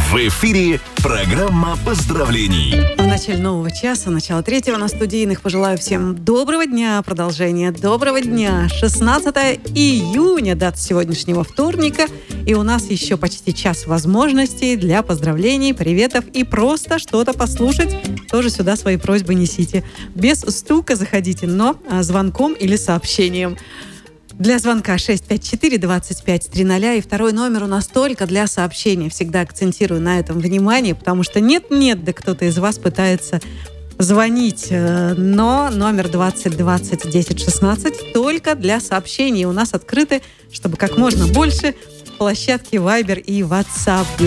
В эфире программа поздравлений. В начале нового часа, начало третьего на студийных, пожелаю всем доброго дня, продолжения доброго дня. 16 июня, дата сегодняшнего вторника, и у нас еще почти час возможностей для поздравлений, приветов и просто что-то послушать. Тоже сюда свои просьбы несите. Без стука заходите, но звонком или сообщением. Для звонка 654-25-00, и второй номер у нас только для сообщения. Всегда акцентирую на этом внимание, потому что нет-нет, да кто-то из вас пытается звонить, но номер 2020-10-16 только для сообщений. У нас открыты, чтобы как можно больше, площадки Viber и WhatsApp для